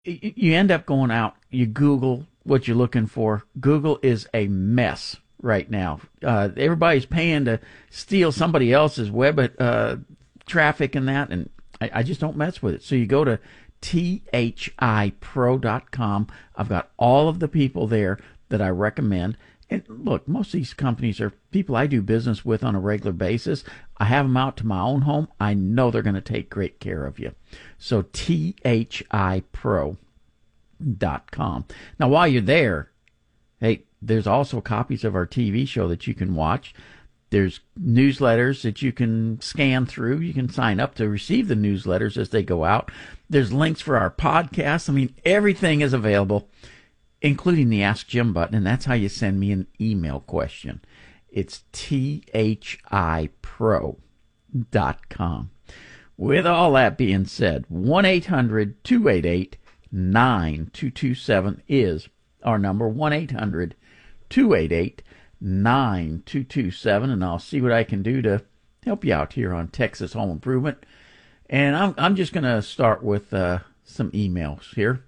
You end up going out, you Google what you're looking for. Google is a mess right now. Everybody's paying to steal somebody else's web traffic and that, and I just don't mess with it. So you go to thipro.com. I've got all of the people there that I recommend. And look, most of these companies are people I do business with on a regular basis. I have them out to my own home. I know they're going to take great care of you. So thipro.com. Now, while you're there, hey, there's also copies of our TV show that you can watch. There's newsletters that you can scan through. You can sign up to receive the newsletters as they go out. There's links for our podcasts. I mean, everything is available, including the Ask Jim button, and that's how you send me an email question. It's thipro.com. With all that being said, 1-800-288-9227 is our number, 1-800-288-9227, and I'll see what I can do to help you out here on Texas Home Improvement. And I'm just going to start with some emails here.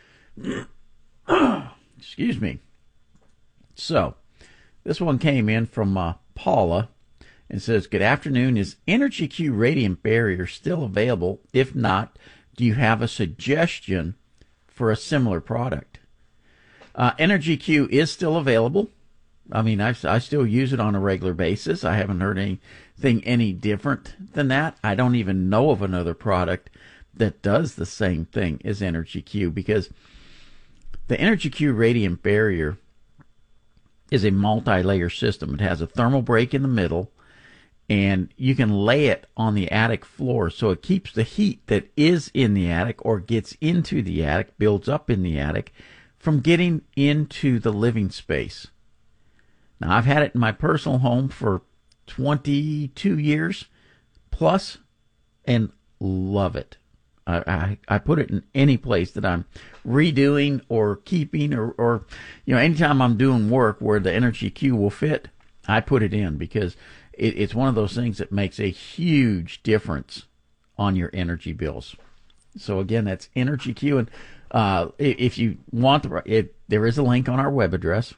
Excuse me. So, this one came in from Paula and says, good afternoon. Is Energy Q radiant barrier still available? If not, do you have a suggestion for a similar product? Energy Q is still available. I mean, I still use it on a regular basis. I haven't heard anything any different than that. I don't even know of another product that does the same thing as Energy Q, because the Energy Q radiant barrier is a multi-layer system. It has a thermal break in the middle, and you can lay it on the attic floor so it keeps the heat that is in the attic or gets into the attic, builds up in the attic, from getting into the living space. Now, I've had it in my personal home for 22 years plus and love it. I put it in any place that I'm redoing or keeping or anytime I'm doing work where the Energy Q will fit, I put it in because it's one of those things that makes a huge difference on your energy bills. So again, that's Energy Q. And if you want, there is a link on our web address,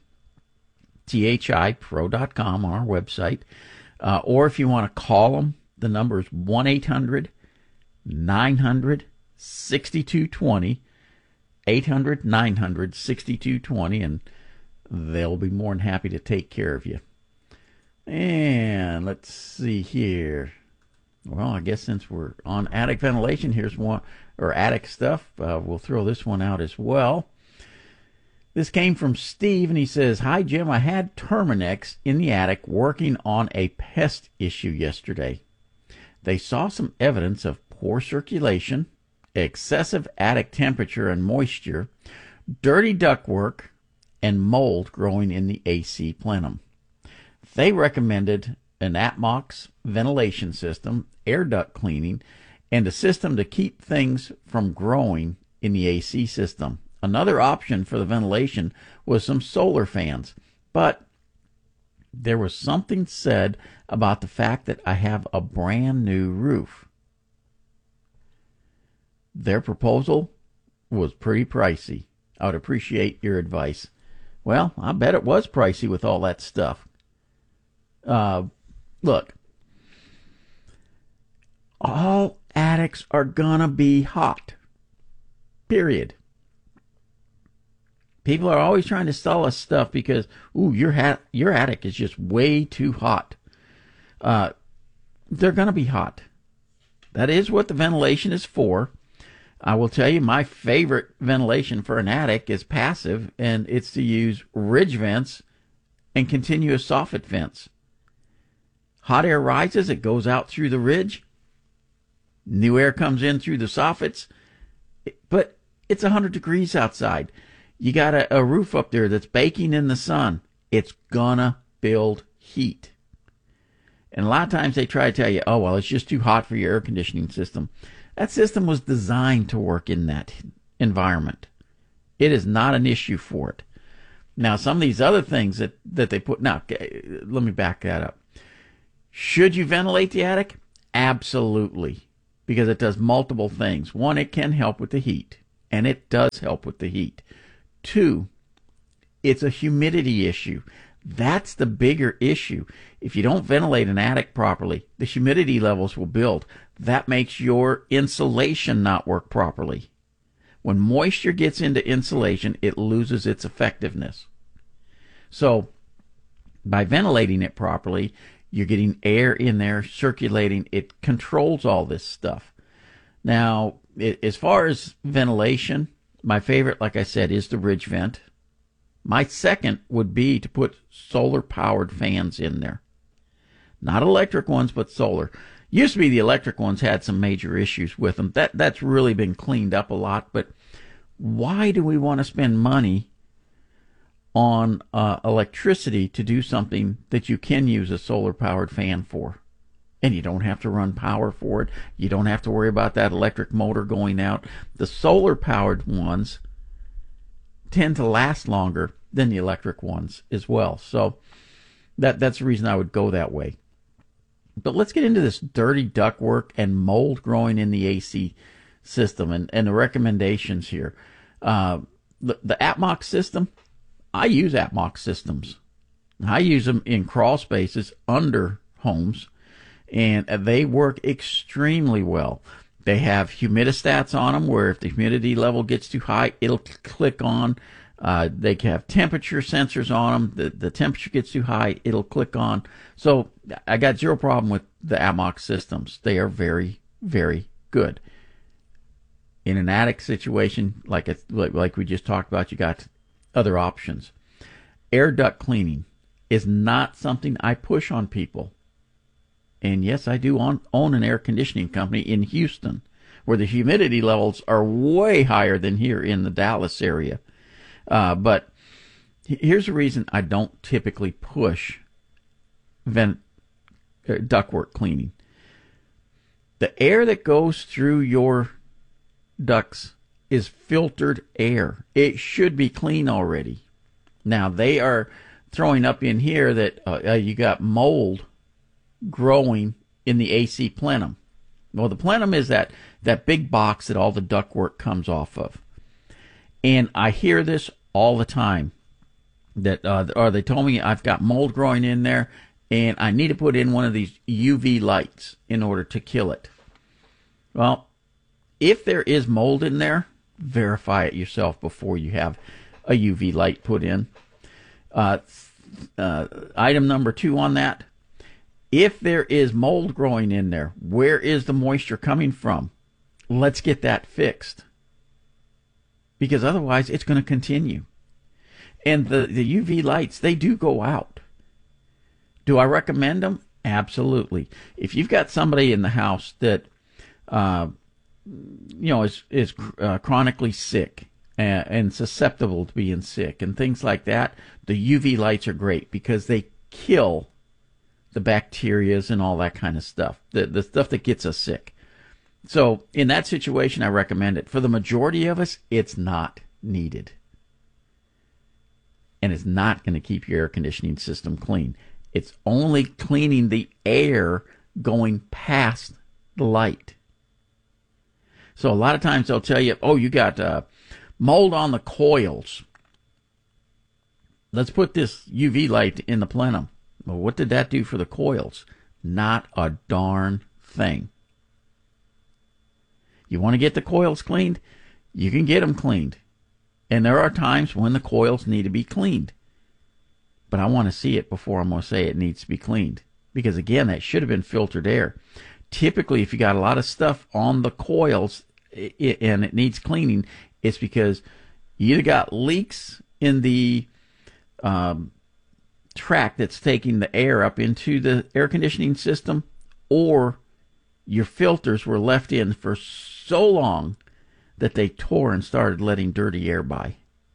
thipro.com on our website. Or if you want to call them, the number is 1-800-900-6220, 800-900-6220, and they'll be more than happy to take care of you. And let's see here. Well, I guess since we're on attic ventilation, here's one, or attic stuff. We'll throw this one out as well. This came from Steve, and he says, hi, Jim. I had Terminex in the attic working on a pest issue yesterday. They saw some evidence of poor circulation, excessive attic temperature and moisture, dirty ductwork, and mold growing in the AC plenum. They recommended an Atmox ventilation system, air duct cleaning, and a system to keep things from growing in the AC system. Another option for the ventilation was some solar fans, but there was something said about the fact that I have a brand new roof. Their proposal was pretty pricey. I would appreciate your advice. Well, I bet it was pricey with all that stuff. Look, all attics are gonna be hot. Period. People are always trying to sell us stuff because, your attic is just way too hot. They're going to be hot. That is what the ventilation is for. I will tell you, my favorite ventilation for an attic is passive, and it's to use ridge vents and continuous soffit vents. Hot air rises, it goes out through the ridge. New air comes in through the soffits, but it's 100 degrees outside. You got a roof up there that's baking in the sun. It's gonna build heat. And a lot of times they try to tell you, it's just too hot for your air conditioning system. That system was designed to work in that environment. It is not an issue for it. Now, some of these other things that they put, now, let me back that up. Should you ventilate the attic? Absolutely. Because it does multiple things. One, it can help with the heat. and it does help with the heat. 2, it's a humidity issue. That's the bigger issue. If you don't ventilate an attic properly, the humidity levels will build. That makes your insulation not work properly. When moisture gets into insulation, it loses its effectiveness. So, by ventilating it properly, you're getting air in there circulating. It controls all this stuff. Now, as far as ventilation, my favorite, like I said, is the ridge vent. My second would be to put solar-powered fans in there. Not electric ones, but solar. Used to be the electric ones had some major issues with them. That's really been cleaned up a lot, but why do we want to spend money on electricity to do something that you can use a solar-powered fan for? And you don't have to run power for it. You don't have to worry about that electric motor going out. The solar-powered ones tend to last longer than the electric ones as well. So that's the reason I would go that way. But let's get into this dirty ductwork and mold growing in the AC system and the recommendations here. The AtMox system, I use AtMox systems. I use them in crawl spaces under homes, and they work extremely well. They have humidistats on them where if the humidity level gets too high, it'll click on. They can have temperature sensors on them. The temperature gets too high, it'll click on. So I got zero problem with the AtMox systems. They are very, very good. In an attic situation, like we just talked about, you got other options. Air duct cleaning is not something I push on people. And yes, I do own an air conditioning company in Houston, where the humidity levels are way higher than here in the Dallas area. But here's the reason I don't typically push ductwork cleaning. The air that goes through your ducts is filtered air. It should be clean already. Now, they are throwing up in here that you got mold growing in the AC plenum. Well, the plenum is that big box that all the ductwork comes off of. And I hear this all the time, that or they told me I've got mold growing in there and I need to put in one of these UV lights in order to kill it. Well, if there is mold in there, verify it yourself before you have a UV light put in. Item number 2 on that, if there is mold growing in there, where is the moisture coming from? Let's get that fixed. Because otherwise it's going to continue. And the UV lights, they do go out. Do I recommend them? Absolutely. If you've got somebody in the house that is chronically sick and susceptible to being sick and things like that, the UV lights are great because they kill the bacterias and all that kind of stuff, the stuff that gets us sick. So in that situation, I recommend it. For the majority of us, it's not needed. And it's not going to keep your air conditioning system clean. It's only cleaning the air going past the light. So a lot of times they'll tell you, oh, you got mold on the coils. Let's put this UV light in the plenum. Well, what did that do for the coils? Not a darn thing. You want to get the coils cleaned? You can get them cleaned. And there are times when the coils need to be cleaned. But I want to see it before I'm going to say it needs to be cleaned. Because again, that should have been filtered air. Typically, if you got a lot of stuff on the coils and it needs cleaning, it's because you either got leaks in the track that's taking the air up into the air conditioning system, or your filters were left in for so long that they tore and started letting dirty air by.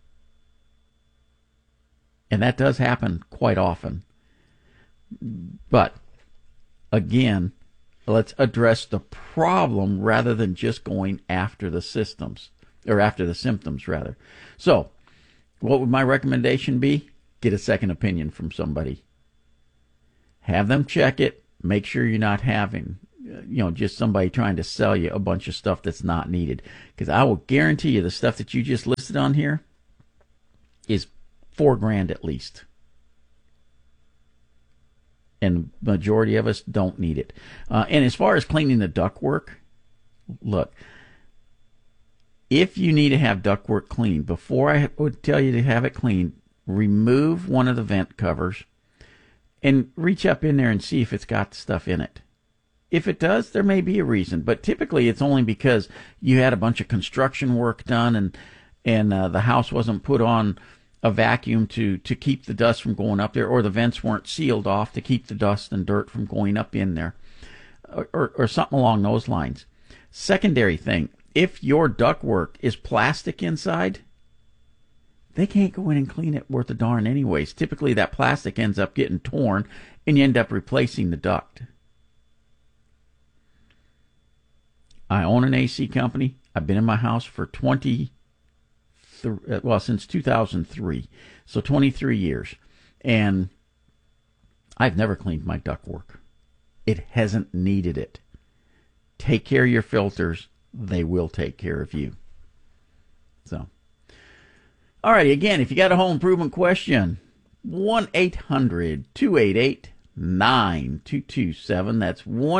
And that does happen quite often. But again, let's address the problem rather than just going after the systems, or after the symptoms rather. So, what would my recommendation be? Get a second opinion from somebody. Have them check it. Make sure you're not having just somebody trying to sell you a bunch of stuff that's not needed. Because I will guarantee you the stuff that you just listed on here is $4,000 at least. And the majority of us don't need it. And as far as cleaning the ductwork, look, if you need to have ductwork cleaned, before I would tell you to have it cleaned, remove one of the vent covers and reach up in there and see if it's got stuff in it. If it does, there may be a reason, but typically it's only because you had a bunch of construction work done and the house wasn't put on a vacuum to keep the dust from going up there, or the vents weren't sealed off to keep the dust and dirt from going up in there, or something along those lines. Secondary thing, if your ductwork is plastic inside, they can't go in and clean it worth a darn anyways. Typically that plastic ends up getting torn and you end up replacing the duct. I own an AC company. I've been in my house for since 2003, so 23 years, and I've never cleaned my ductwork. It hasn't needed it. Take care of your filters. They will take care of you. So, all right, again, if you got a home improvement question, 1-800-288-9227. That's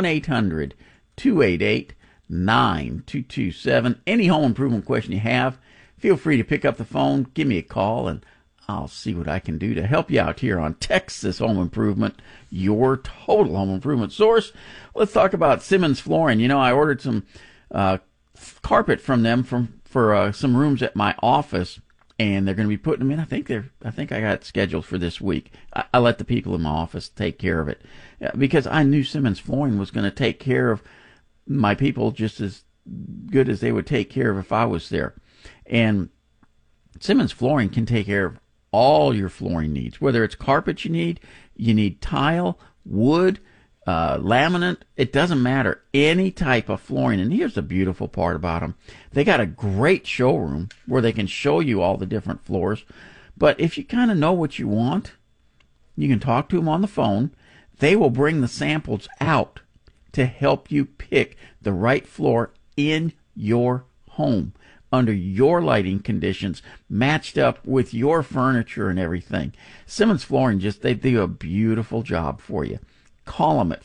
1-800-288-9227. Any home improvement question you have, feel free to pick up the phone, give me a call, and I'll see what I can do to help you out here on Texas Home Improvement, your total home improvement source. Let's talk about Simmons Flooring. I ordered some carpet from them for some rooms at my office, and they're going to be putting them in. I think I got it scheduled for this week. I let the people in my office take care of it because I knew Simmons Flooring was going to take care of my people just as good as they would take care of if I was there. And Simmons Flooring can take care of all your flooring needs, whether it's carpet you need tile, wood, laminate, it doesn't matter. Any type of flooring. And here's the beautiful part about them. They got a great showroom where they can show you all the different floors. But if you kind of know what you want, you can talk to them on the phone. They will bring the samples out to help you pick the right floor in your home, under your lighting conditions, matched up with your furniture and everything. Simmons Flooring, they do a beautiful job for you. Call them at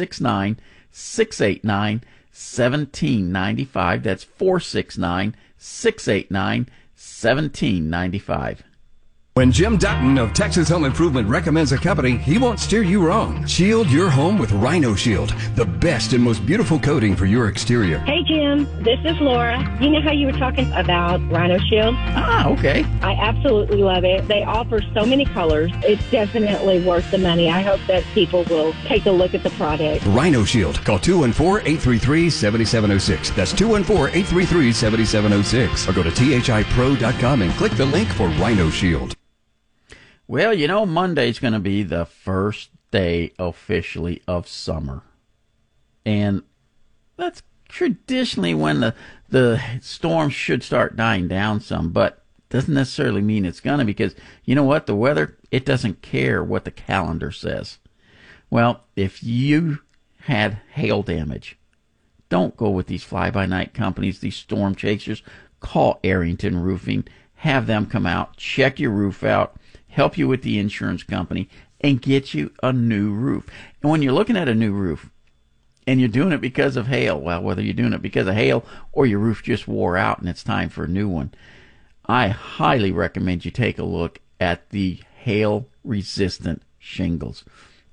469-689-1795. That's 469-689-1795. When Jim Dutton of Texas Home Improvement recommends a company, he won't steer you wrong. Shield your home with Rhino Shield, the best and most beautiful coating for your exterior. Hey, Jim. This is Laura. You know how you were talking about Rhino Shield? Okay. I absolutely love it. They offer so many colors. It's definitely worth the money. I hope that people will take a look at the product. Rhino Shield. Call 214-833-7706. That's 214-833-7706. Or go to thipro.com and click the link for Rhino Shield. Well, Monday's going to be the first day officially of summer. And that's traditionally when the storms should start dying down some, but doesn't necessarily mean it's going to, because you know what? The weather, it doesn't care what the calendar says. Well, if you had hail damage, don't go with these fly-by-night companies, these storm chasers. Call Arrington Roofing. Have them come out, check your roof out, help you with the insurance company, and get you a new roof. And when you're looking at a new roof and you're doing it because of hail, well, whether you're doing it because of hail or your roof just wore out and it's time for a new one, I highly recommend you take a look at the hail-resistant shingles.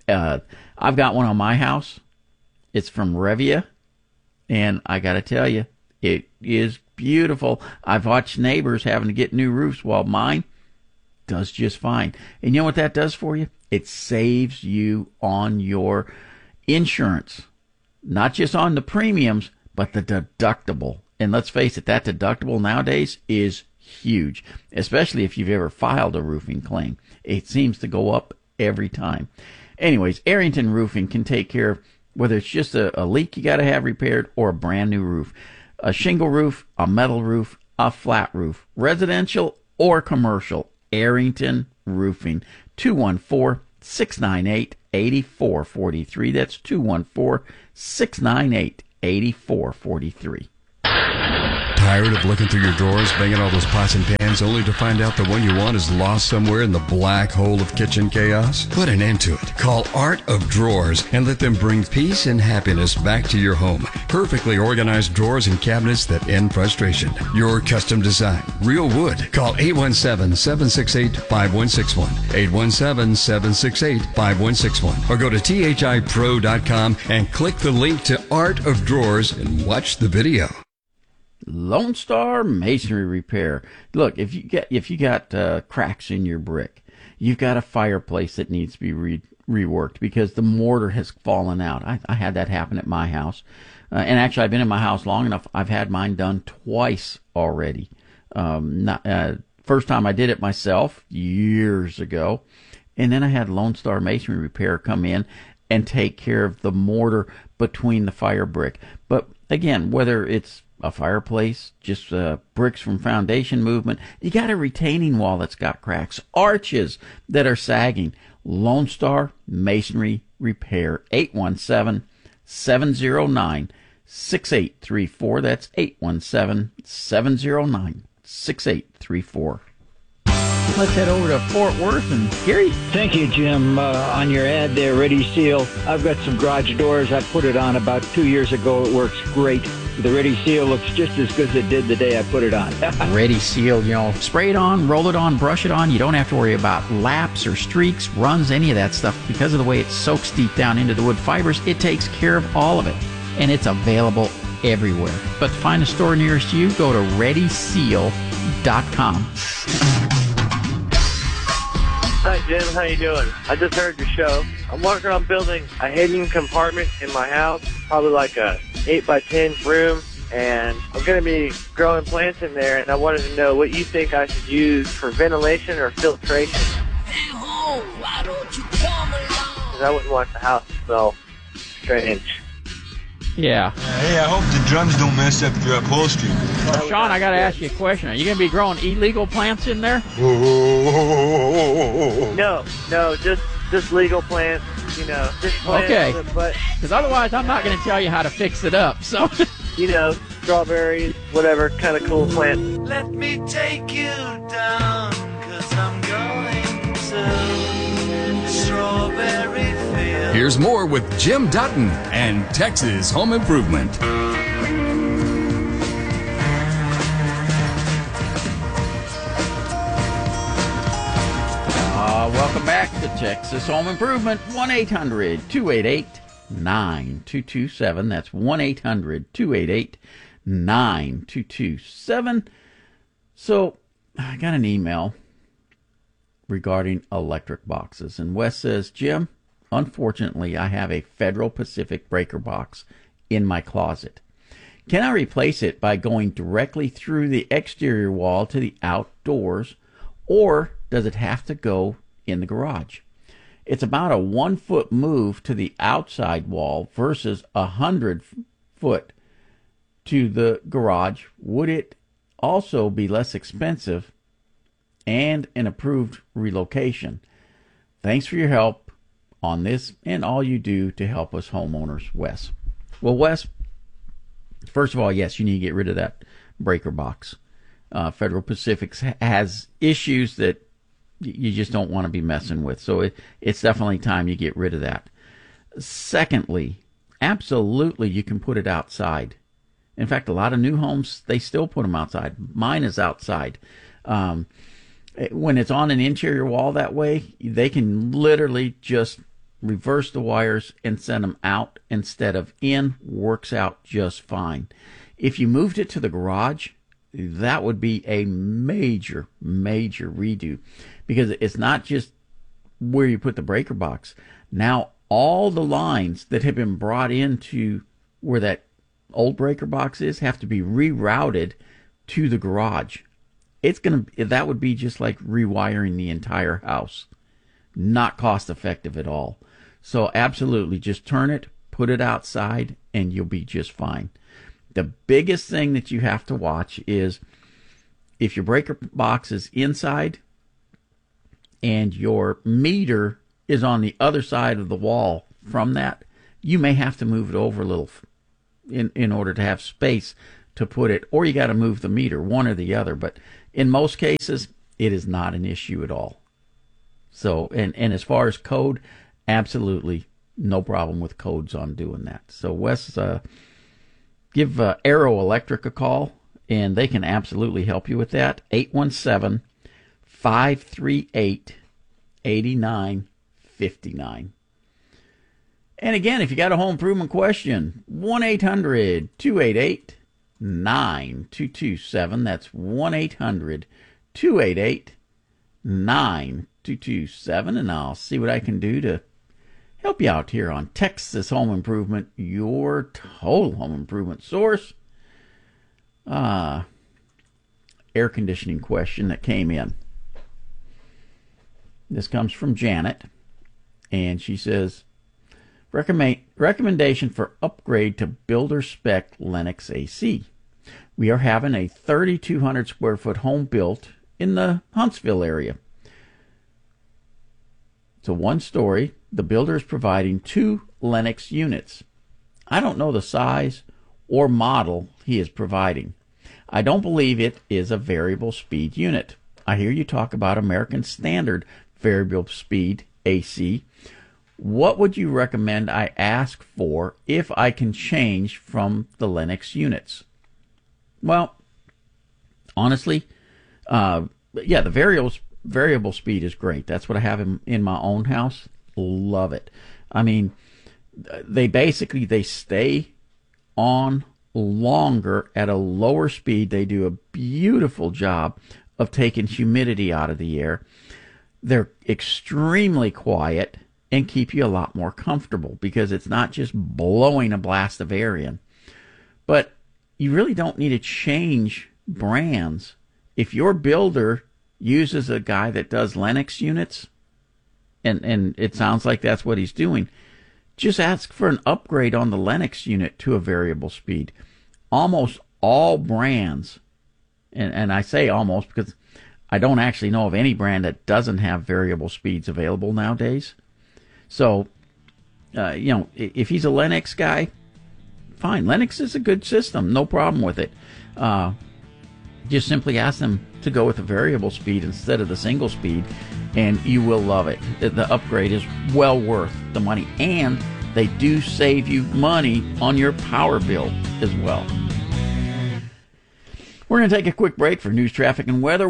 I've got one on my house. It's from Revia, and I got to tell you, it is beautiful. I've watched neighbors having to get new roofs while mine does just fine. And you know what that does for you? It saves you on your insurance. Not just on the premiums, but the deductible. And let's face it, that deductible nowadays is huge, especially if you've ever filed a roofing claim. It seems to go up every time. Anyways, Arrington Roofing can take care of whether it's just a leak you got to have repaired or a brand new roof. A shingle roof, a metal roof, a flat roof, residential or commercial. Arrington Roofing, 214-698-8800, 214-698-8443. That's 214-698-8443. Tired of looking through your drawers, banging all those pots and pans, only to find out the one you want is lost somewhere in the black hole of kitchen chaos? Put an end to it. Call Art of Drawers and let them bring peace and happiness back to your home. Perfectly organized drawers and cabinets that end frustration. Your custom design. Real wood. Call 817-768-5161. 817-768-5161. Or go to thipro.com and click the link to Art of Drawers and watch the video. Lone Star Masonry Repair. Look, if you got cracks in your brick, you've got a fireplace that needs to be reworked because the mortar has fallen out. I had that happen at my house, and actually I've been in my house long enough. I've had mine done twice already. First time I did it myself years ago, and then I had Lone Star Masonry Repair come in and take care of the mortar between the fire brick. But again, whether it's a fireplace, just bricks from foundation movement, you got a retaining wall that's got cracks, arches that are sagging, Lone Star Masonry Repair, 817-709-6834. That's 817-709-6834. Let's head over to Fort Worth and Gary. Thank you, Jim. On your ad there, Ready Seal, I've got some garage doors. I put it on about 2 years ago. It works great. The Ready Seal looks just as good as it did the day I put it on. Ready Seal, spray it on, roll it on, brush it on. You don't have to worry about laps or streaks, runs, any of that stuff. Because of the way it soaks deep down into the wood fibers, it takes care of all of it. And it's available everywhere. But to find a store nearest you, go to ReadySeal.com. Hi, Jim. How you doing? I just heard your show. I'm working on building a hidden compartment in my house, probably like a 8x10 room, and I'm going to be growing plants in there, and I wanted to know what you think I should use for ventilation or filtration. Hey, home, why don't you come along? Because I wouldn't want the house to smell strange. Yeah. Hey, I hope the drums don't mess up your upholstery. Sean, I got to ask you a question. Are you going to be growing illegal plants in there? No, just legal plants, just plants. Okay. Because otherwise I'm not going to tell you how to fix it up, so. Strawberries, whatever kind of cool plant. Let me take you down, 'cause I'm going to Strawberry Field. Here's more with Jim Dutton and Texas Home Improvement. Welcome back to Texas Home Improvement. 1-800-288-9227. That's 1-800-288-9227. So I got an email regarding electric boxes. And Wes says, Jim, unfortunately, I have a Federal Pacific breaker box in my closet. Can I replace it by going directly through the exterior wall to the outdoors, or does it have to go in the garage? It's about a 1 foot move to the outside wall versus 100 foot to the garage. Would it also be less expensive and an approved relocation? Thanks for your help on this and all you do to help us homeowners, Wes. Well, Wes, first of all, yes, you need to get rid of that breaker box. Federal Pacific has issues that you just don't want to be messing with. So it's definitely time you get rid of that. Secondly, absolutely you can put it outside. In fact, a lot of new homes, they still put them outside. Mine is outside. When it's on an interior wall that way, they can literally just reverse the wires and send them out instead of in. Works out just fine. If you moved it to the garage, that would be a major redo, because it's not just where you put the breaker box. Now all the lines that have been brought into where that old breaker box is have to be rerouted to the garage. That would be just like rewiring the entire house. Not cost effective at all. So absolutely, just turn it, put it outside, and you'll be just fine. The biggest thing that you have to watch is if your breaker box is inside and your meter is on the other side of the wall from that, you may have to move it over a little in order to have space to put it, or you got to move the meter, one or the other. But in most cases, it is not an issue at all. So, and as far as code, absolutely no problem with codes on doing that. So Wes, give Arrow Electric a call, and they can absolutely help you with that. 817-538-8959. And again, if you got a home improvement question, 1-800-288-9227. That's 1-800-288-9227. And I'll see what I can do to help you out here on Texas Home Improvement, your total home improvement source. Air conditioning question that came in. This comes from Janet, and she says, recommendation for upgrade to builder spec Lennox AC. We are having a 3,200 square foot home built in the Huntsville area. It's a one-story. The builder is providing 2 Lennox units. I don't know the size or model he is providing. I don't believe it is a variable speed unit. I hear you talk about American Standard variable speed AC. What would you recommend I ask for if I can change from the Lennox units? Well, honestly, the variable speed is great. That's what I have in my own house. Love it. I mean, they stay on longer at a lower speed. They do a beautiful job of taking humidity out of the air. They're extremely quiet and keep you a lot more comfortable because it's not just blowing a blast of air in. But you really don't need to change brands. If your builder uses a guy that does Lennox units, and it sounds like that's what he's doing, just ask for an upgrade on the Lennox unit to a variable speed. Almost all brands, and I say almost because I don't actually know of any brand that doesn't have variable speeds available nowadays. So, if he's a Lennox guy, fine. Lennox is a good system. No problem with it. Just simply ask them to go with a variable speed instead of the single speed, and you will love it. The upgrade is well worth the money, and they do save you money on your power bill as well. We're going to take a quick break for news, traffic, and weather.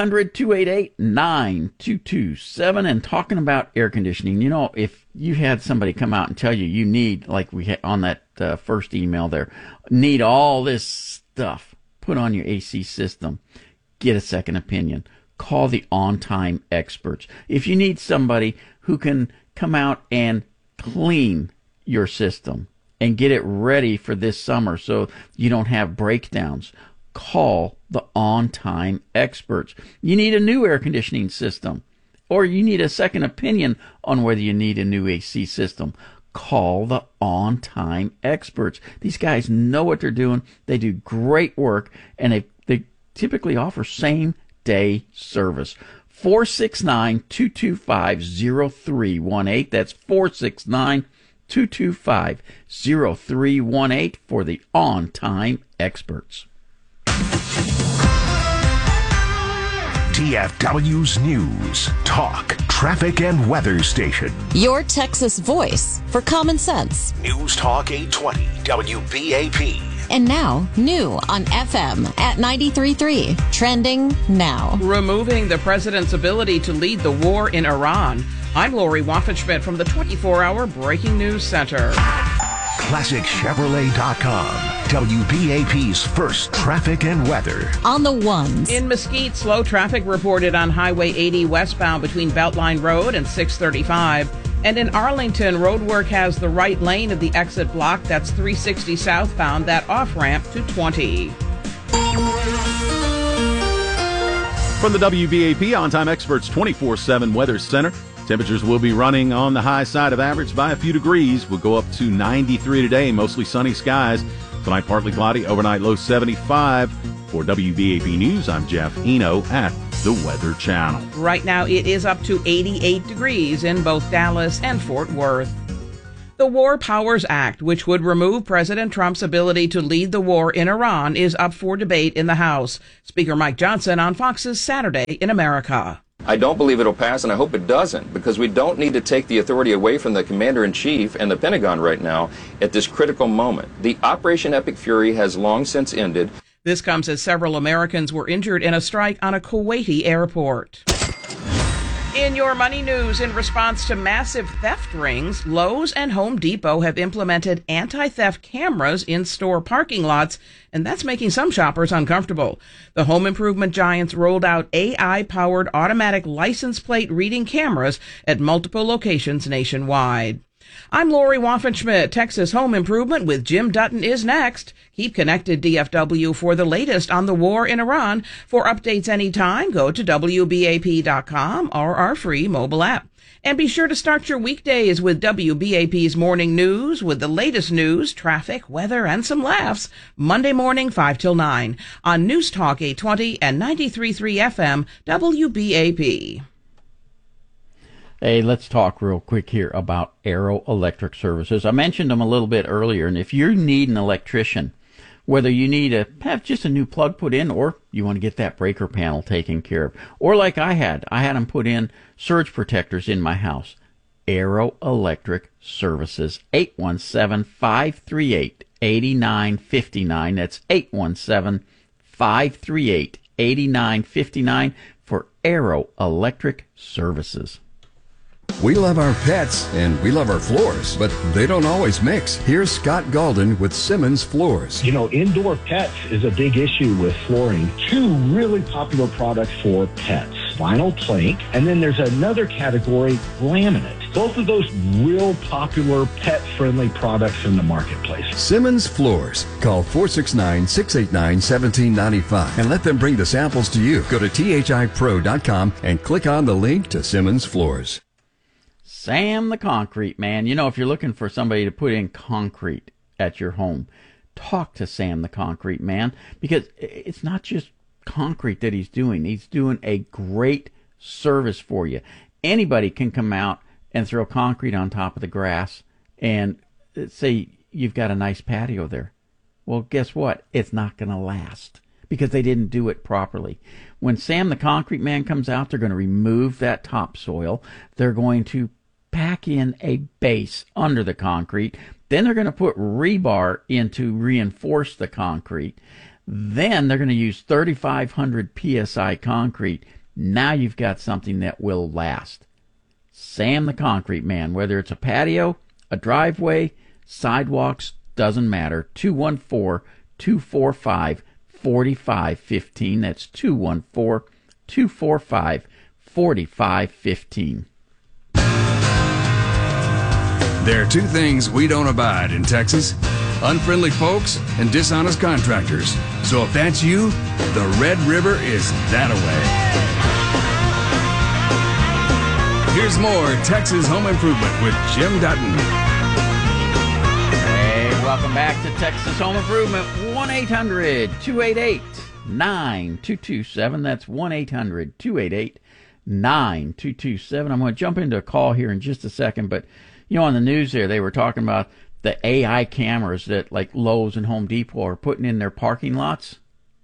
1-800-288-9227. And talking about air conditioning, if you had somebody come out and tell you need, like we had on that first email there, need all this stuff put on your AC system, get a second opinion. Call the on-time experts. If you need somebody who can come out and clean your system and get it ready for this summer so you don't have breakdowns, call the on-time experts. You need a new air conditioning system, or you need a second opinion on whether you need a new AC system. Call the on-time experts. These guys know what they're doing. They do great work, and they typically offer same-day service. 469-225-0318. That's 469-225-0318 for the on-time experts. TFW's News, Talk, Traffic, and Weather Station. Your Texas voice for common sense. News Talk 820, WBAP. And now, new on FM at 93.3. Trending now. Removing the president's ability to lead the war in Iran. I'm Lori Waffenschmidt from the 24-hour Breaking News Center. ClassicChevrolet.com, WBAP's first traffic and weather. On the ones. In Mesquite, slow traffic reported on Highway 80 westbound between Beltline Road and 635. And in Arlington, roadwork has the right lane of the exit block. That's 360 southbound, that off-ramp to 20. From the WBAP On-Time Experts 24/7 Weather Center, temperatures will be running on the high side of average by a few degrees. We'll go up to 93 today, mostly sunny skies. Tonight, partly cloudy, overnight low 75. For WBAP News, I'm Jeff Eno at the Weather Channel. Right now it is up to 88 degrees in both Dallas and Fort Worth. The War Powers Act, which would remove President Trump's ability to lead the war in Iran, is up for debate in the House. Speaker Mike Johnson on Fox's Saturday in America. I don't believe it'll pass, and I hope it doesn't, because we don't need to take the authority away from the Commander-in-Chief and the Pentagon right now at this critical moment. The Operation Epic Fury has long since ended. This comes as several Americans were injured in a strike on a Kuwaiti airport. In your money news, in response to massive theft rings, Lowe's and Home Depot have implemented anti-theft cameras in store parking lots, and that's making some shoppers uncomfortable. The home improvement giants rolled out AI-powered automatic license plate reading cameras at multiple locations nationwide. I'm Lori Waffenschmidt. Texas Home Improvement with Jim Dutton is next. Keep connected, DFW, for the latest on the war in Iran. For updates anytime, go to WBAP.com or our free mobile app. And be sure to start your weekdays with WBAP's Morning News with the latest news, traffic, weather, and some laughs. Monday morning, 5 till 9 on News Talk 820 and 93.3 FM, WBAP. Hey, let's talk real quick here about Arrow Electric Services. I mentioned them a little bit earlier, and if you need an electrician, whether you need to have just a new plug put in or you want to get that breaker panel taken care of, or like I had them put in surge protectors in my house, Arrow Electric Services, 817-538-8959. That's 817-538-8959 for Arrow Electric Services. We love our pets and we love our floors, but they don't always mix. Here's Scott Galden with Simmons Floors. You know, indoor pets is a big issue with flooring. Two really popular products for pets, vinyl plank, and then there's another category, laminate. Both of those real popular pet-friendly products in the marketplace. Simmons Floors. Call 469-689-1795 and let them bring the samples to you. Go to thipro.com and click on the link to Simmons Floors. Sam the Concrete Man. You know, if you're looking for somebody to put in concrete at your home, talk to Sam the Concrete Man, because it's not just concrete that he's doing. He's doing a great service for you. Anybody can come out and throw concrete on top of the grass and say you've got a nice patio there. Well, guess what? It's not going to last because they didn't do it properly. When Sam the Concrete Man comes out, they're going to remove that topsoil. They're going to pack in a base under the concrete. Then they're going to put rebar in to reinforce the concrete. Then they're going to use 3,500 PSI concrete. Now you've got something that will last. Sam the Concrete Man, whether it's a patio, a driveway, sidewalks, doesn't matter. 214-245-4515. That's 214-245-4515. There are two things we don't abide in Texas: unfriendly folks and dishonest contractors. So if that's you, the Red River is that away. Here's more Texas Home Improvement with Jim Dutton. Hey, welcome back to Texas Home Improvement. 1-800-288-9227. That's 1-800-288-9227. I'm going to jump into a call here in just a second, but you know, on the news there, they were talking about the AI cameras that like Lowe's and Home Depot are putting in their parking lots.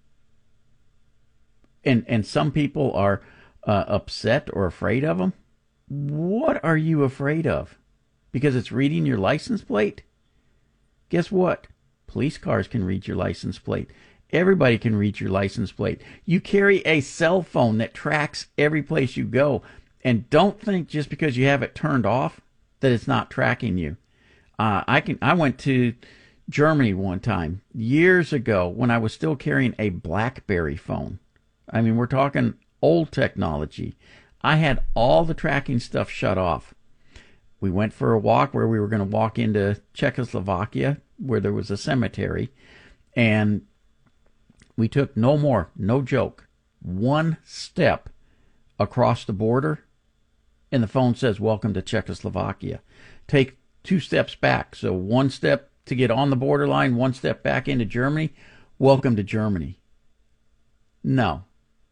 And some people are upset or afraid of them. What are you afraid of? Because it's reading your license plate? Guess what? Police cars can read your license plate. Everybody can read your license plate. You carry a cell phone that tracks every place you go. And don't think just because you have it turned off that it's not tracking you. I went to Germany one time years ago when I was still carrying a BlackBerry phone. I mean, we're talking old technology. I had all the tracking stuff shut off. We went for a walk where we were going to walk into Czechoslovakia, where there was a cemetery, and we took no joke, one step across the border, and the phone says, "Welcome to Czechoslovakia." Take 2 steps back. So 1 step to get on the borderline, 1 step back into Germany. Welcome to Germany. No.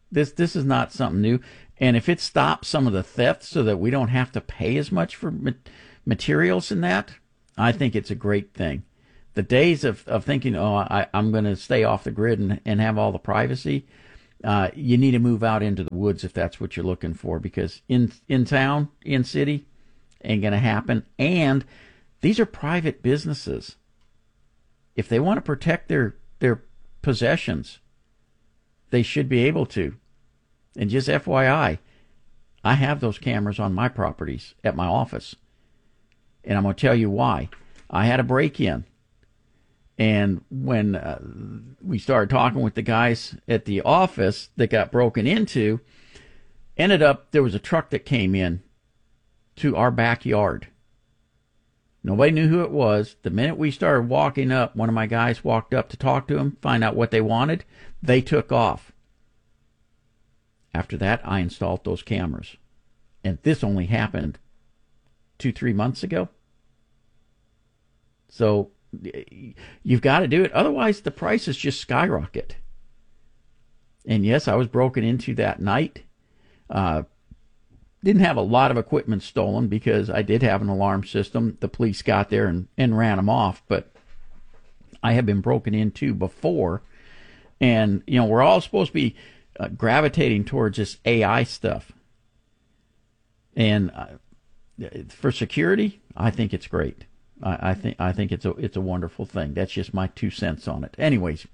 This is not something new. And if it stops some of the theft so that we don't have to pay as much for materials and that, I think it's a great thing. The days of thinking, I'm going to stay off the grid and have all the privacy, you need to move out into the woods if that's what you're looking for, because in town, in city, ain't going to happen. And these are private businesses. If they want to protect their possessions, they should be able to. And just FYI, I have those cameras on my properties at my office. And I'm going to tell you why. I had a break-in. And when we started talking with the guys at the office that got broken into, ended up there was a truck that came in to our backyard. Nobody knew who it was. The minute we started walking up, one of my guys walked up to talk to them, find out what they wanted. They took off. After that, I installed those cameras. And this only happened 2-3 months ago. So you've got to do it. Otherwise, the prices just skyrocket. And yes, I was broken into that night. Didn't have a lot of equipment stolen because I did have an alarm system. The police got there and ran them off. But I have been broken into before. And, we're all supposed to be gravitating towards this AI stuff. And for security, I think it's great. I think it's a wonderful thing. That's just my 2 cents on it. Anyways,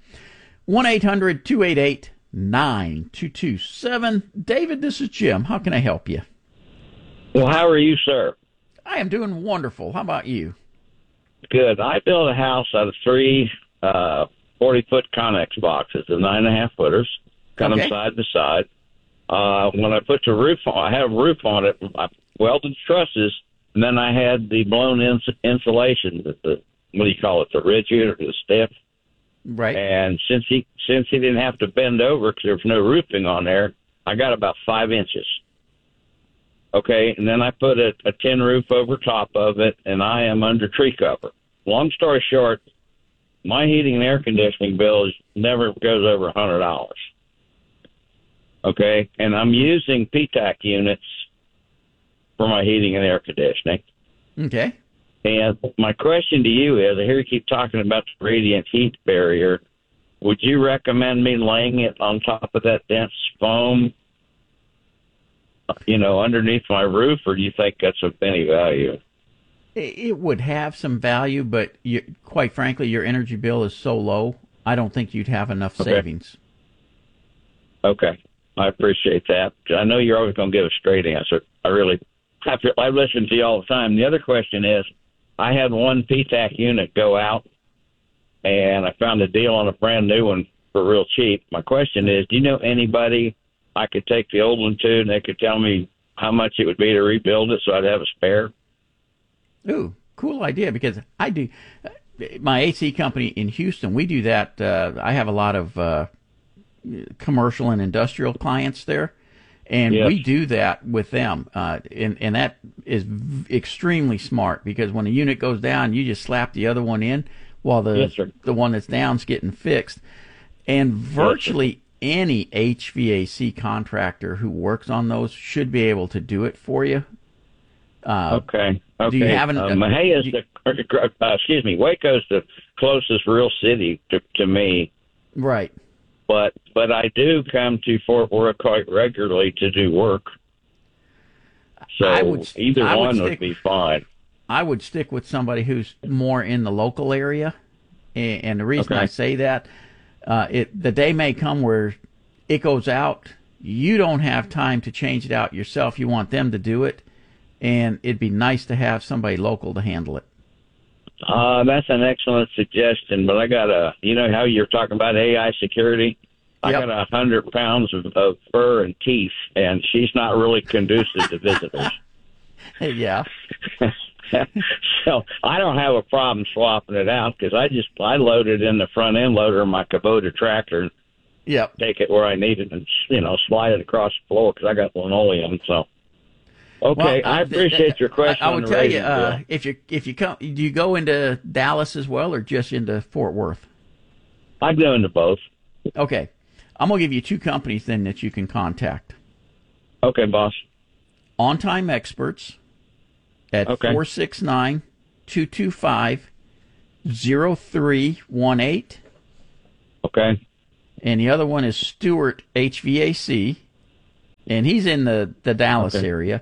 1-800-288-9227. David, this is Jim. How can I help you? Well, how are you, sir? I am doing wonderful. How about you? Good. I built a house out of 3 40-foot Connex boxes, the 9.5-footers, cut them side to side. When I put the roof on, I had a roof on it. I welded trusses, and then I had the blown insulation, the what do you call it, the rigid or the stiff. Right. And since he didn't have to bend over because there was no roofing on there, I got about 5 inches. Okay, and then I put a tin roof over top of it, and I am under tree cover. Long story short, my heating and air conditioning bill never goes over $100. Okay, and I'm using PTAC units for my heating and air conditioning. Okay. And my question to you is, I hear you keep talking about the radiant heat barrier. Would you recommend me laying it on top of that dense foam, underneath my roof, or do you think that's of any value? It would have some value, but quite frankly, your energy bill is so low, I don't think you'd have enough savings. Okay. I appreciate that. I know you're always going to give a straight answer. I listen to you all the time. The other question is, I had one PTAC unit go out, and I found a deal on a brand new one for real cheap. My question is, do you know anybody I could take the old one to, and they could tell me how much it would be to rebuild it so I'd have a spare? Ooh, cool idea, because I do. My AC company in Houston, we do that. I have a lot of commercial and industrial clients there, and we do that with them. And that is extremely smart, because when a unit goes down, you just slap the other one in while the one that's down's getting fixed. And virtually any HVAC contractor who works on those should be able to do it for you. Okay. Do you have Waco's the closest real city to me. Right. But I do come to Fort Worth quite regularly to do work. So either one would be fine. I would stick with somebody who's more in the local area. And the reason I say that, the day may come where it goes out. You don't have time to change it out yourself. You want them to do it. And it'd be nice to have somebody local to handle it. That's an excellent suggestion, but I got you know how you're talking about AI security? I got 100 pounds of fur and teeth, and she's not really conducive to visitors. Yeah. So I don't have a problem swapping it out, because I load it in the front end loader of my Kubota tractor. Yep. Take it where I need it and, slide it across the floor, because I got linoleum, so. Okay, I appreciate your question. I would tell you, if you come, do you go into Dallas as well, or just into Fort Worth? I go into both. Okay, I'm going to give you two companies then that you can contact. Okay, boss. On Time Experts at 469-225-0318. Okay. And the other one is Stewart HVAC, and he's in the Dallas area.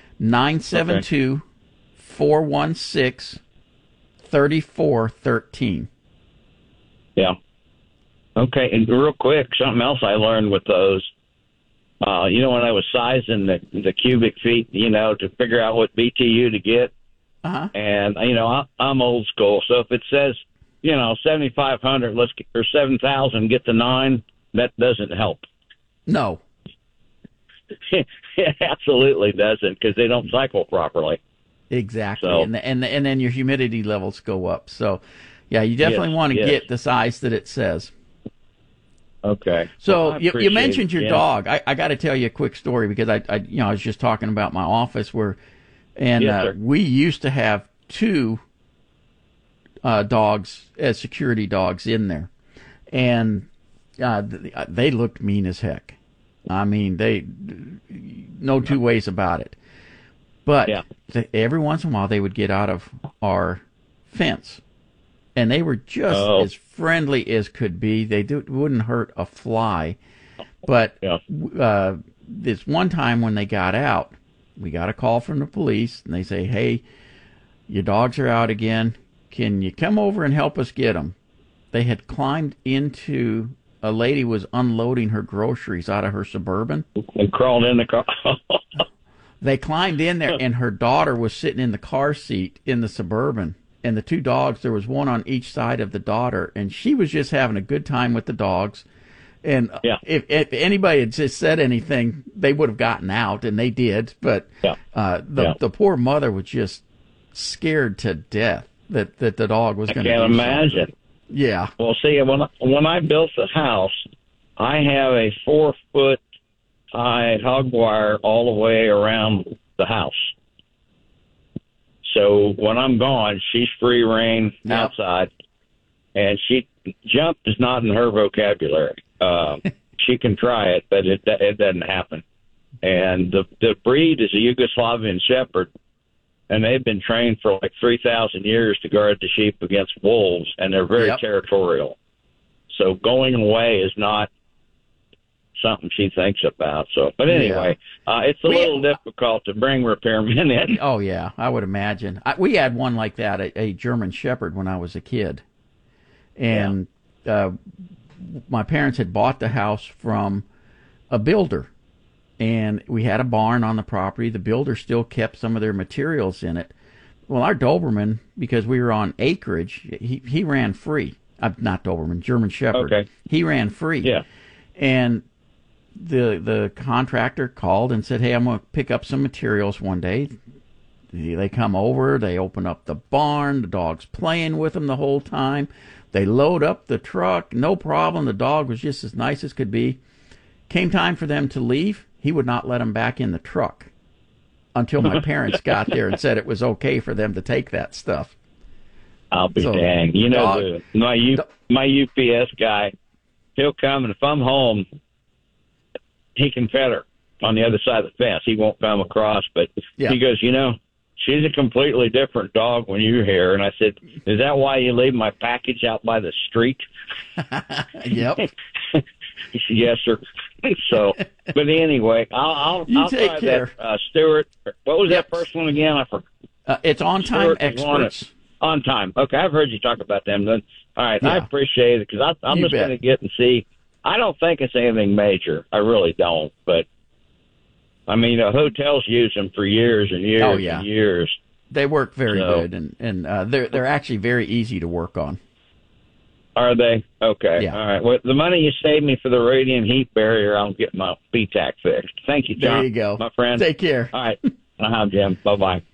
972-416-3413. Yeah. Okay, and real quick, something else I learned with those. When I was sizing the cubic feet, to figure out what BTU to get. Uh-huh. And, I'm old school. So if it says, 7,500, or 7,000, get the 9, that doesn't help. No. It absolutely doesn't, because they don't cycle properly. Exactly. So, and then your humidity levels go up. So, yeah, you definitely want to get the size that it says. Okay. So well, you mentioned your dog. I got to tell you a quick story because I was just talking about my office we used to have 2 dogs as security dogs in there, and they looked mean as heck. I mean, no two ways about it. But every once in a while they would get out of our fence. And they were just as friendly as could be. They wouldn't hurt a fly. But this one time when they got out, we got a call from the police, and they say, "Hey, your dogs are out again. Can you come over and help us get them?" They had climbed into a lady was unloading her groceries out of her Suburban. And crawled in the car. They climbed in there, and her daughter was sitting in the car seat in the Suburban. And the 2 dogs, there was one on each side of the daughter, and she was just having a good time with the dogs. And if anybody had just said anything, they would have gotten out, and they did. But the poor mother was just scared to death that the dog was going to. I can't imagine. Something. Yeah. Well, see, when I built the house, I have a 4-foot high hog wire all the way around the house. So when I'm gone, she's free reign outside, and jump is not in her vocabulary. She can try it, but it doesn't happen. And the breed is a Yugoslavian Shepherd, and they've been trained for like 3,000 years to guard the sheep against wolves, and they're very territorial. So going away is not something she thinks about. So, but anyway, it's a little difficult to bring repairmen in. Oh yeah, I would imagine. We had one like that, a German Shepherd, when I was a kid, and my parents had bought the house from a builder, and we had a barn on the property. The builder still kept some of their materials in it. Well, our Doberman, because we were on acreage, he ran free. Not Doberman, German Shepherd. Okay. He ran free. Yeah. And the contractor called and said, "Hey, I'm going to pick up some materials one day." They come over, they open up the barn, the dog's playing with them the whole time. They load up the truck, no problem. The dog was just as nice as could be. Came time for them to leave, he would not let them back in the truck until my parents got there and said it was okay for them to take that stuff. I'll be dang. My UPS guy, he'll come, and if I'm home, he can pet her on the other side of the fence. He won't come across, but he goes, she's a completely different dog when you're here. And I said, "Is that why you leave my package out by the street?" Yep. He said, "Yes, sir." So, but anyway, I'll take try care. That. Stuart, what was that first one again? I forgot. It's On Time Experts. On Time. Okay, I've heard you talk about them. Then, all right, I appreciate it, because I'm just going to get and see. I don't think it's anything major. I really don't. But, I mean, hotels use them for years and years and years. They work very good, and they're actually very easy to work on. Are they? Okay. Yeah. All right. Well, the money you saved me for the radiant heat barrier, I'll get my BTAC fixed. Thank you, John. There you go. My friend. Take care. All right. Jim. Bye-bye.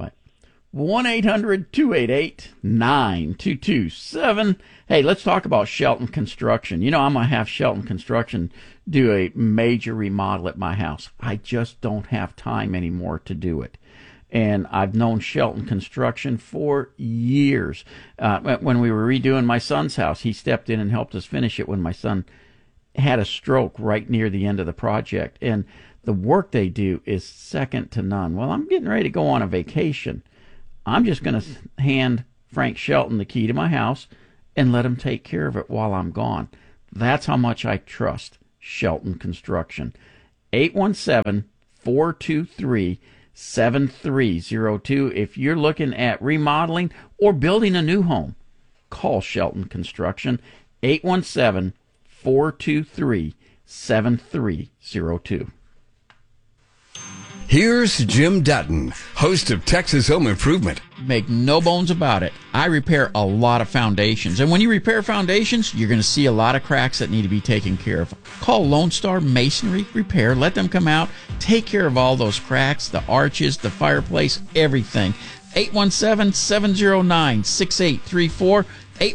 1-800-288-9227. Hey, let's talk about Shelton Construction. I'm going to have Shelton Construction do a major remodel at my house. I just don't have time anymore to do it. And I've known Shelton Construction for years. When we were redoing my son's house, he stepped in and helped us finish it when my son had a stroke right near the end of the project, and the work they do is second to none. Well, I'm getting ready to go on a vacation. I'm just going to hand Frank Shelton the key to my house and let him take care of it while I'm gone. That's how much I trust Shelton Construction. 817-423-7302. If you're looking at remodeling or building a new home, call Shelton Construction. 817-423-7302. Here's Jim Dutton, host of Texas Home Improvement. Make no bones about it. I repair a lot of foundations. And when you repair foundations, you're going to see a lot of cracks that need to be taken care of. Call Lone Star Masonry Repair. Let them come out, take care of all those cracks, the arches, the fireplace, everything. 817-709-6834.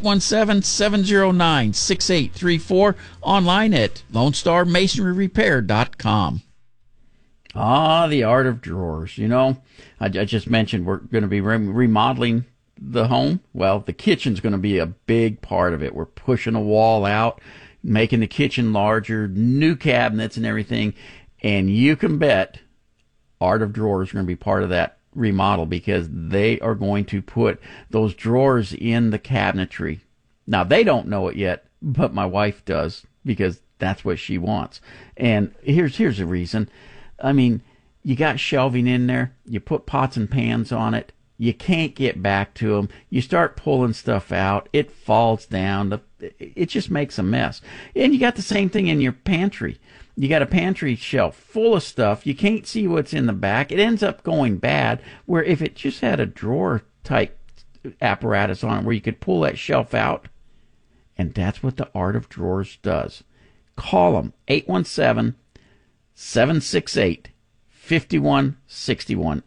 817-709-6834. Online at LoneStarMasonryRepair.com. The art of drawers. You know, I just mentioned we're going to be remodeling the home. Well, the kitchen's going to be a big part of it. We're pushing a wall out, making the kitchen larger, new cabinets and everything. And you can bet art of drawers are going to be part of that remodel, because they are going to put those drawers in the cabinetry. Now, they don't know it yet, but my wife does, because that's what she wants. And here's the reason. I mean, you got shelving in there, you put pots and pans on it, you can't get back to them, you start pulling stuff out, it falls down, it just makes a mess. And you got the same thing in your pantry. You got a pantry shelf full of stuff, you can't see what's in the back, it ends up going bad, where if it just had a drawer type apparatus on it where you could pull that shelf out, and that's what the art of drawers does. Call them, 817-768-5161.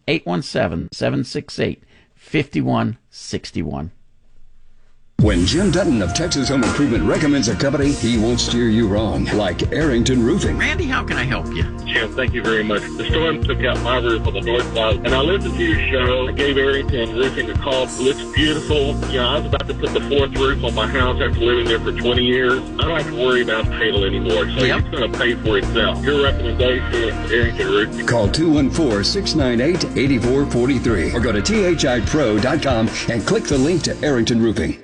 817-768-5161. When Jim Dutton of Texas Home Improvement recommends a company, he won't steer you wrong, like Arrington Roofing. Randy, how can I help you? Jim, thank you very much. The storm took out my roof on the north side, and I listened to your show. I gave Arrington Roofing a call. It looks beautiful. You know, I was about to put the fourth roof on my house after living there for 20 years. I don't have to worry about hail anymore, so It's going to pay for itself. Your recommendation, Arrington Roofing. Call 214-698-8443 or go to thipro.com and click the link to Arrington Roofing.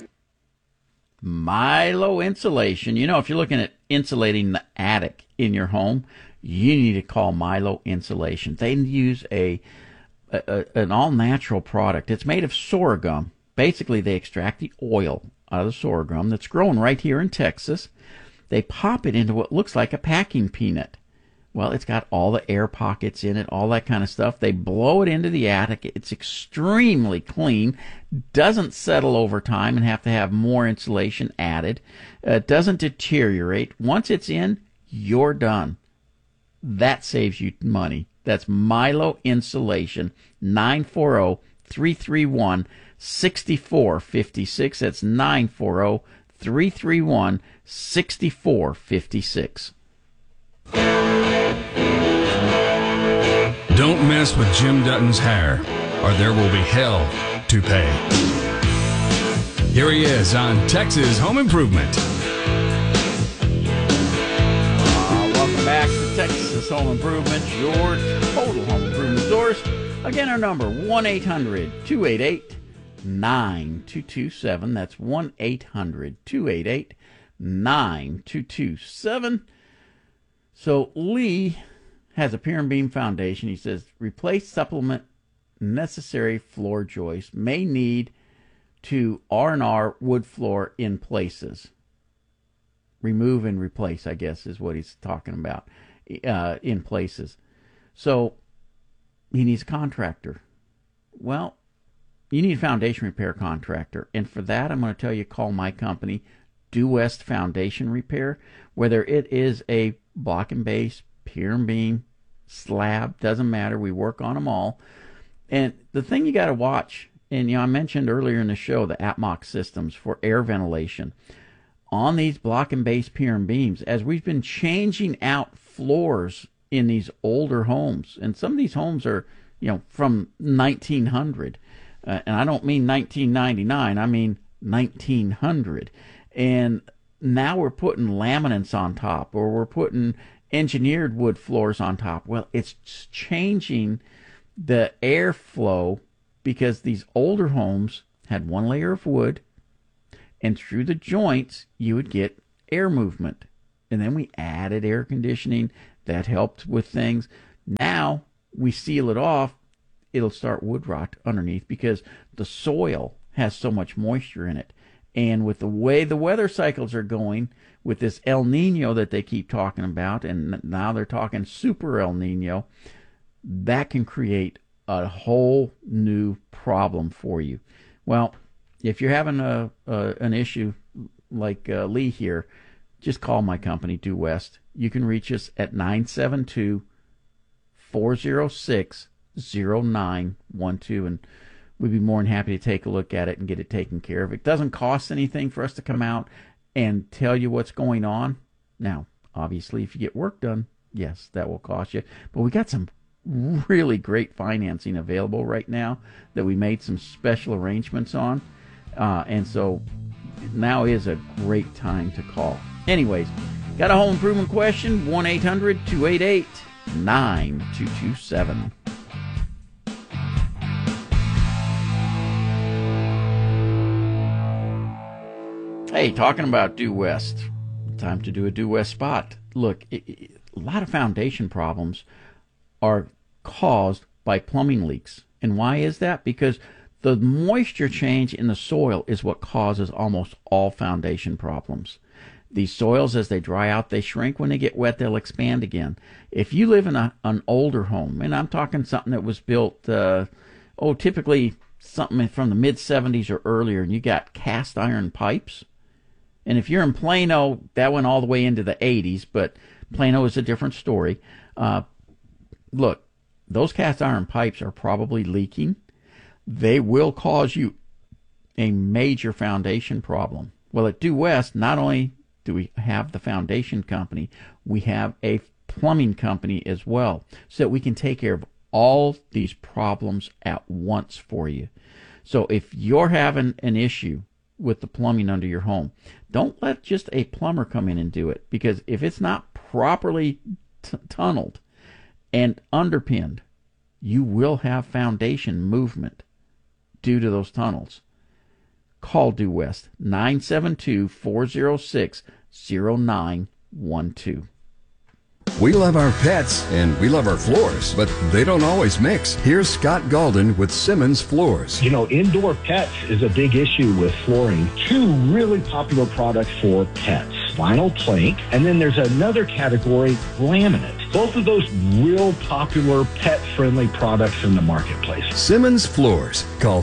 Milo Insulation. You know, if you're looking at insulating the attic in your home, you need to call Milo Insulation. They use an all-natural product. It's made of sorghum. Basically, they extract the oil out of the sorghum that's grown right here in Texas. They pop it into what looks like a packing peanut. Well, it's got all the air pockets in it, all that kind of stuff. They blow it into the attic. It's extremely clean, doesn't settle over time and have to have more insulation added. It doesn't deteriorate. Once it's in, you're done. That saves you money. That's Milo Insulation, 940-331-6456. That's 940-331-6456. Don't mess with Jim Dutton's hair, or there will be hell to pay. Here he is on Texas Home Improvement. Welcome back to Texas Home Improvement, your total home improvement stores. Again, our number, 1-800-288-9227. That's 1-800-288-9227. So Lee has a pier and beam foundation. He says, replace supplement necessary floor joist. May need to R&R wood floor in places. Remove and replace, I guess, is what he's talking about, in places. So he needs a contractor. Well, you need a foundation repair contractor. And for that, I'm going to tell you, call my company, Due West Foundation Repair. Whether it is a block and base, pier and beam, slab, doesn't matter. We work on them all. And the thing you got to watch, and I mentioned earlier in the show, the Atmox systems for air ventilation. On these block and base, pier and beams, as we've been changing out floors in these older homes, and some of these homes are, from 1900, and I don't mean 1999, I mean 1900. And now we're putting laminates on top, or we're putting engineered wood floors on top. Well, it's changing the airflow because these older homes had one layer of wood, and through the joints you would get air movement. And then we added air conditioning. That helped with things. Now we seal it off. It'll start wood rot underneath because the soil has so much moisture in it. And with the way the weather cycles are going, with this El Nino that they keep talking about, and now they're talking super El Nino, that can create a whole new problem for you. Well, if you're having an issue like Lee here, just call my company, Due West. You can reach us at 972-406-0912, and we'd be more than happy to take a look at it and get it taken care of. It doesn't cost anything for us to come out and tell you what's going on. Now, obviously, if you get work done, yes, that will cost you. But we got some really great financing available right now that we made some special arrangements on. And so now is a great time to call. Anyways, got a home improvement question? 1-800-288-9227. Hey, talking about Due West. Time to do a Due West spot. Look, a lot of foundation problems are caused by plumbing leaks. And why is that? Because the moisture change in the soil is what causes almost all foundation problems. These soils, as they dry out, they shrink. When they get wet, they'll expand again. If you live in an older home, and I'm talking something that was built, typically something from the mid-'70s or earlier, and you got cast iron pipes, and if you're in Plano, that went all the way into the 80s, but Plano is a different story. Look, those cast iron pipes are probably leaking. They will cause you a major foundation problem. Well, at Due West, not only do we have the foundation company, we have a plumbing company as well, so that we can take care of all these problems at once for you. So if you're having an issue with the plumbing under your home, don't let just a plumber come in and do it, because if it's not properly tunneled and underpinned, you will have foundation movement due to those tunnels. Call Due West, 972-406-0912. We love our pets and we love our floors, but they don't always mix. Here's Scott Galden with Simmons Floors. You know, indoor pets is a big issue with flooring. Two really popular products for pets, vinyl plank, and then there's another category, laminate. Both of those real popular pet-friendly products in the marketplace. Simmons Floors. Call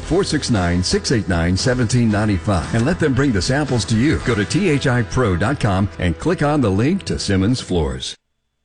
469-689-1795 and let them bring the samples to you. Go to thipro.com and click on the link to Simmons Floors.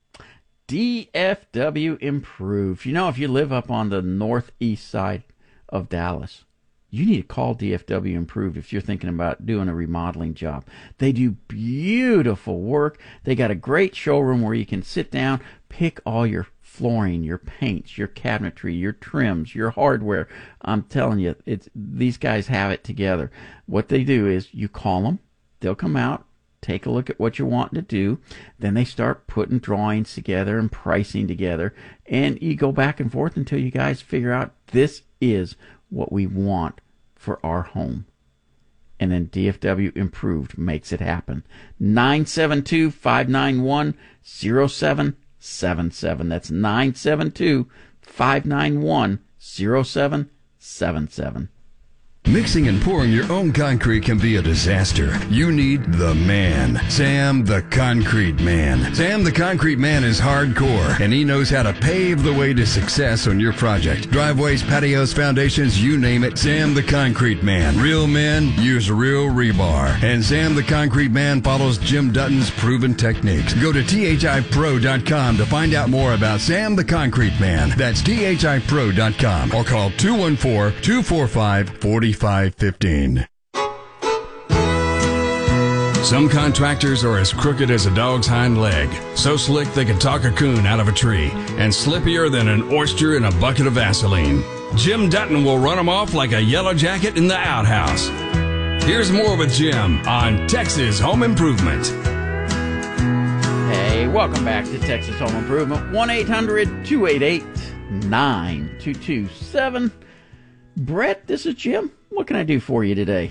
DFW Improved. You know, if you live up on the northeast side of Dallas, you need to call DFW Improved if you're thinking about doing a remodeling job. They do beautiful work. They got a great showroom where you can sit down, pick all your flooring, your paints, your cabinetry, your trims, your hardware. I'm telling you, these guys have it together. What they do is you call them, they'll come out, take a look at what you're wanting to do. Then they start putting drawings together and pricing together. And you go back and forth until you guys figure out this is what we want for our home. And then DFW Improved makes it happen. 972-591-0777. That's 972-591-0777. Mixing and pouring your own concrete can be a disaster. You need the man, Sam the Concrete Man. Sam the Concrete Man is hardcore, and he knows how to pave the way to success on your project. Driveways, patios, foundations, you name it, Sam the Concrete Man. Real men use real rebar, and Sam the Concrete Man follows Jim Dutton's proven techniques. Go to thipro.com to find out more about Sam the Concrete Man. That's thipro.com, or call 214-245-4515. Some contractors are as crooked as a dog's hind leg, so slick they can talk a coon out of a tree, and slippier than an oyster in a bucket of Vaseline. Jim Dutton will run them off like a yellow jacket in the outhouse. Here's more with Jim on Texas Home Improvement. Hey, welcome back to Texas Home Improvement. 1-800-288-9227. Brett, this is Jim. What can I do for you today?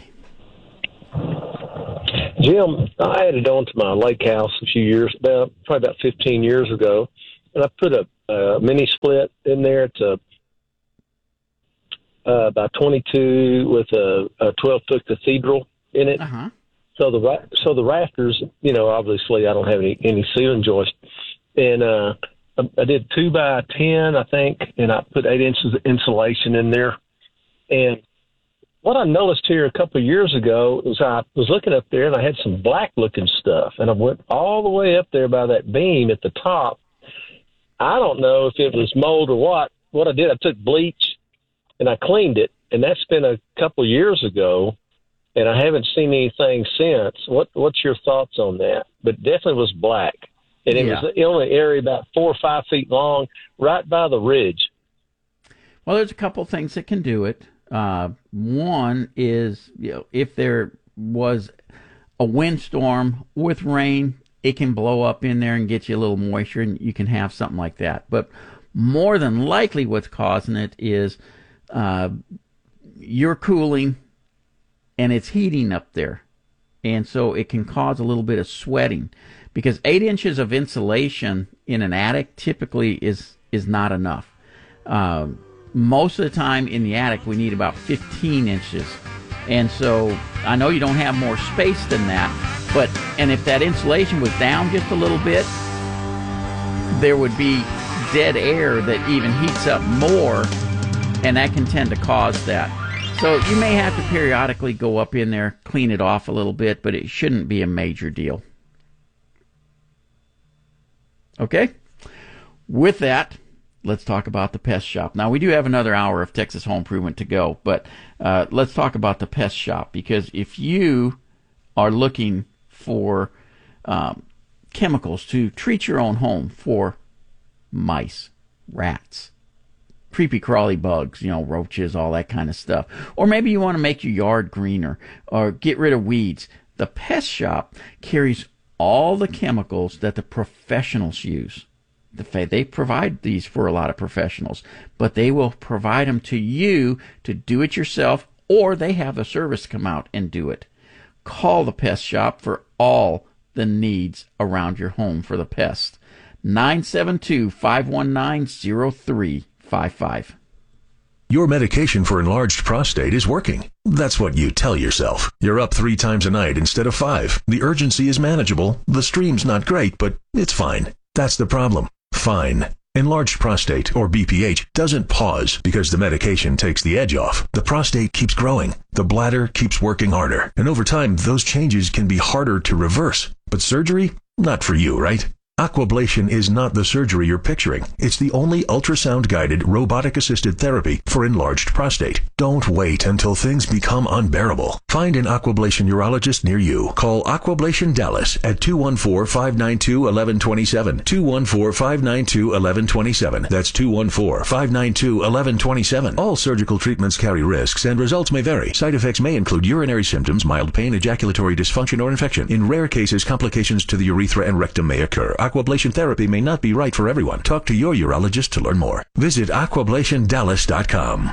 Jim, I added on to my lake house a few years, probably about 15 years ago, and I put a mini split in there. It's about 22 with a 12-foot cathedral in it. Uh-huh. So the rafters, obviously I don't have any ceiling joist, and I did 2 by 10, I think, and I put 8 inches of insulation in there. And what I noticed here a couple of years ago was I was looking up there and I had some black looking stuff, and I went all the way up there by that beam at the top. I don't know if it was mold or what. What I did, I took bleach and I cleaned it, and that's been a couple of years ago, and I haven't seen anything since. What's your thoughts on that? But definitely was black, and it was the only area about 4 or 5 feet long, right by the ridge. Well, there's a couple things that can do it. One is, if there was a windstorm with rain, it can blow up in there and get you a little moisture, and you can have something like that. But more than likely what's causing it is you're cooling and it's heating up there. And so it can cause a little bit of sweating, because 8 inches of insulation in an attic typically is not enough. Most of the time in the attic, we need about 15 inches. And so I know you don't have more space than that, and if that insulation was down just a little bit, there would be dead air that even heats up more, and that can tend to cause that. So you may have to periodically go up in there, clean it off a little bit, but it shouldn't be a major deal. Okay? With that, let's talk about the pest shop. Now, we do have another hour of Texas Home Improvement to go, but let's talk about the pest shop, because if you are looking for chemicals to treat your own home for mice, rats, creepy crawly bugs, roaches, all that kind of stuff, or maybe you want to make your yard greener or get rid of weeds, the pest shop carries all the chemicals that the professionals use. They provide these for a lot of professionals, but they will provide them to you to do it yourself, or they have the service come out and do it. Call the pest shop for all the needs around your home for the pest. 972-519-0355. Your medication for enlarged prostate is working. That's what you tell yourself. You're up 3 times a night instead of 5. The urgency is manageable. The stream's not great, but it's fine. That's the problem. Fine. Enlarged prostate, or BPH, doesn't pause because the medication takes the edge off. The prostate keeps growing. The bladder keeps working harder. And over time, those changes can be harder to reverse. But surgery? Not for you, right? Aquablation is not the surgery you're picturing. It's the only ultrasound-guided, robotic-assisted therapy for enlarged prostate. Don't wait until things become unbearable. Find an Aquablation urologist near you. Call Aquablation Dallas at 214-592-1127. 214-592-1127. That's 214-592-1127. All surgical treatments carry risks, and results may vary. Side effects may include urinary symptoms, mild pain, ejaculatory dysfunction, or infection. In rare cases, complications to the urethra and rectum may occur. Aquablation therapy may not be right for everyone. Talk to your urologist to learn more. Visit aquablationdallas.com.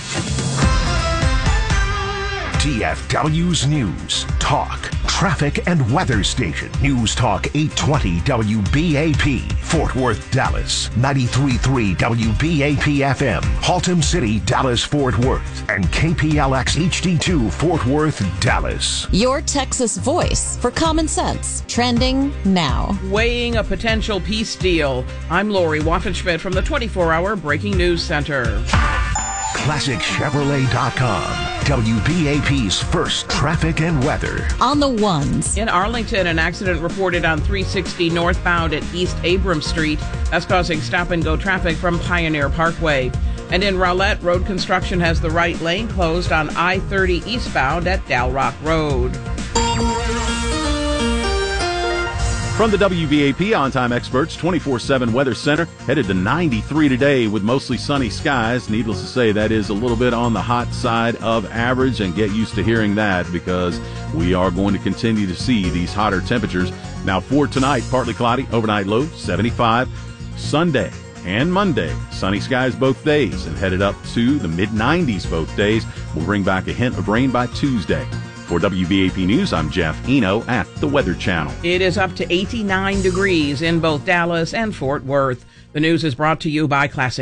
DFW's News, Talk, Traffic, and Weather Station. News Talk 820 WBAP, Fort Worth, Dallas. 93.3 WBAP FM, Haltom City, Dallas, Fort Worth. And KPLX HD2, Fort Worth, Dallas. Your Texas voice for common sense. Trending now. Weighing a potential peace deal. I'm Lori Waffenschmidt from the 24-hour Breaking News Center. ClassicChevrolet.com. WBAP's first traffic and weather. On the ones. In Arlington, an accident reported on 360 northbound at East Abrams Street. That's causing stop-and-go traffic from Pioneer Parkway. And in Rowlett, road construction has the right lane closed on I-30 eastbound at Dal Rock Road. From the WBAP On-Time Experts 24/7 Weather Center, headed to 93 today with mostly sunny skies. Needless to say, that is a little bit on the hot side of average, and get used to hearing that because we are going to continue to see these hotter temperatures. Now for tonight, partly cloudy, overnight low 75. Sunday and Monday, sunny skies both days and headed up to the mid-90s both days. We'll bring back a hint of rain by Tuesday. For WBAP News, I'm Jeff Eno at the Weather Channel. It is up to 89 degrees in both Dallas and Fort Worth. The news is brought to you by Classic